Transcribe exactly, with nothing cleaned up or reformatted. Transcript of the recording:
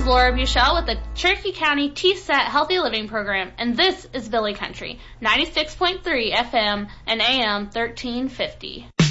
Laura Buchel with the Cherokee County T S E T Healthy Living Program, and this is Billy Country, ninety-six point three F M and A M thirteen fifty.